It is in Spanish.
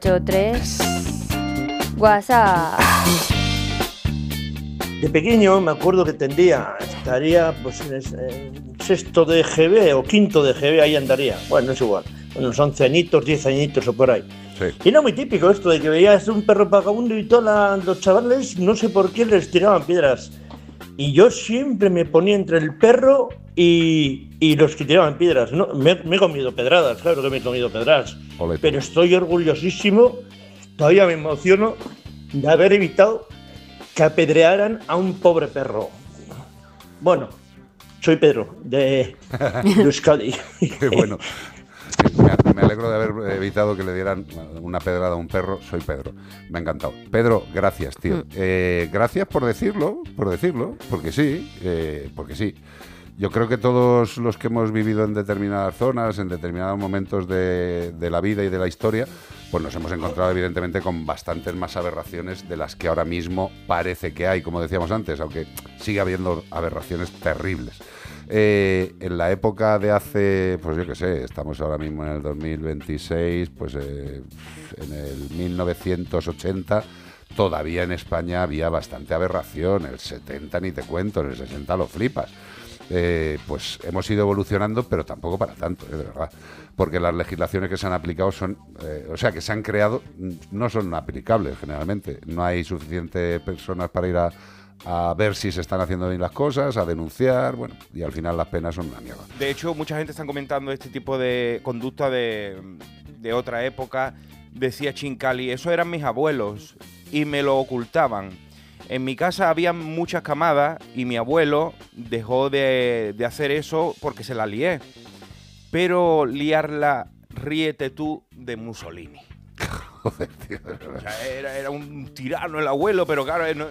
3. WhatsApp. De pequeño me acuerdo que estaría pues en sexto de GB o quinto de GB, ahí andaría. Bueno, es igual, unos 11 añitos, 10 añitos o por ahí. Sí. Y era muy típico esto de que veías un perro vagabundo y todos los chavales, no sé por qué, les tiraban piedras. Y yo siempre me ponía entre el perro y los que tiraban piedras. No, me he comido pedradas, claro que me he comido pedradas. Ole. Pero estoy orgullosísimo, todavía me emociono de haber evitado que apedrearan a un pobre perro. Bueno, soy Pedro, de Euskadi. Qué bueno. Me alegro de haber evitado que le dieran una pedrada a un perro. Soy Pedro. Me ha encantado. Pedro, gracias, tío. Gracias por decirlo, porque sí, porque sí. Yo creo que todos los que hemos vivido en determinadas zonas, en determinados momentos de la vida y de la historia, pues nos hemos encontrado evidentemente con bastantes más aberraciones de las que ahora mismo parece que hay, como decíamos antes, aunque sigue habiendo aberraciones terribles. En la época de hace, pues yo qué sé, estamos ahora mismo en el 2026, pues en el 1980 todavía en España había bastante aberración, el 70 ni te cuento, en el 60 lo flipas. Pues hemos ido evolucionando, pero tampoco para tanto, de verdad, porque las legislaciones que se han aplicado son, que se han creado, no son aplicables generalmente. No hay suficientes personas para ir a ver si se están haciendo bien las cosas, a denunciar, bueno, y al final las penas son una mierda. De hecho, mucha gente está comentando este tipo de conducta de otra época. Decía Chincali, eso eran mis abuelos y me lo ocultaban. En mi casa había muchas camadas y mi abuelo dejó de hacer eso porque se la lié. Pero liarla, ríete tú de Mussolini. Joder, tío. O sea, era un tirano el abuelo, pero claro,